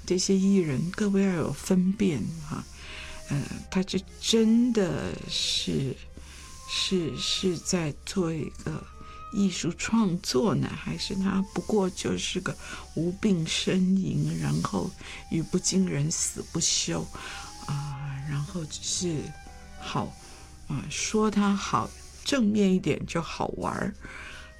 这些艺人，各位要有分辨哈。他这真的是在做一个艺术创作呢，还是他不过就是个无病呻吟，然后语不惊人死不休然后只是好说他好正面一点就好玩